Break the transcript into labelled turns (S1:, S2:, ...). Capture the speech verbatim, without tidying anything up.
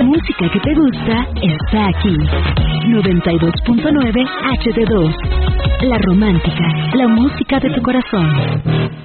S1: música que te gusta está aquí. noventa y dos punto nueve H D dos. La romántica, la música de tu corazón.